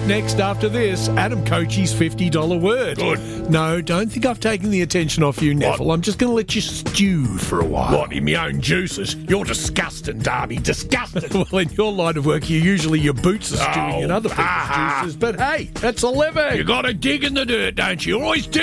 next after this, Adam Cochie's $50 word. Good. No, don't think I've taken the attention off you, Neville. I'm just going to let you stew for a while. What, in my own juices? You're disgusting, Darby. Disgusting. Well, in your line of work, your boots are stewing in other people's juices. But hey, that's a living. You got to dig in the dirt, don't you? Always dig.